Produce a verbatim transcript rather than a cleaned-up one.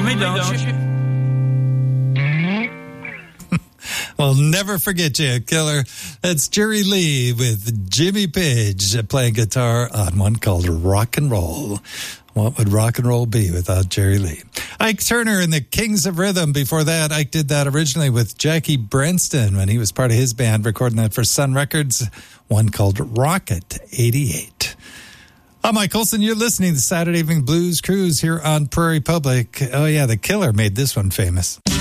me, don't you? We'll never forget you, Killer. That's Jerry Lee with Jimmy Page playing guitar on one called Rock and Roll. What would rock and roll be without Jerry Lee? Ike Turner and the Kings of Rhythm. Before that, Ike did that originally with Jackie Brenston when he was part of his band, recording that for Sun Records, one called Rocket eighty-eight. I'm Mike Olson. You're listening to Saturday Evening Blues Cruise here on Prairie Public. Oh, yeah, the Killer made this one famous.